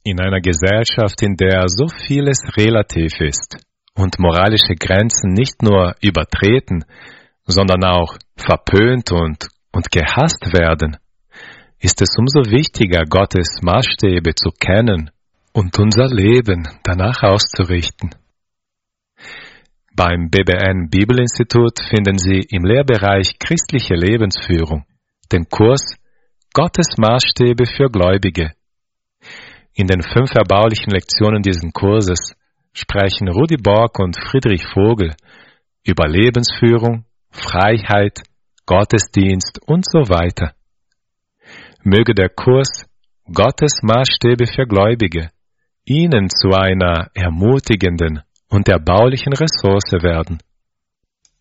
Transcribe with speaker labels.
Speaker 1: In einer Gesellschaft, in der so vieles relativ ist und moralische Grenzen nicht nur übertreten, sondern auch verpönt und gehasst werden, ist es umso wichtiger, Gottes Maßstäbe zu kennen und unser Leben danach auszurichten. Beim BBN Bibelinstitut finden Sie im Lehrbereich Christliche Lebensführung den Kurs Gottes Maßstäbe für Gläubige. In den 5 erbaulichen Lektionen dieses Kurses sprechen Rudi Borg und Friedrich Vogel über Lebensführung, Freiheit, Gottesdienst und so weiter. Möge der Kurs Gottes Maßstäbe für Gläubige Ihnen zu einer ermutigenden und erbaulichen Ressource werden.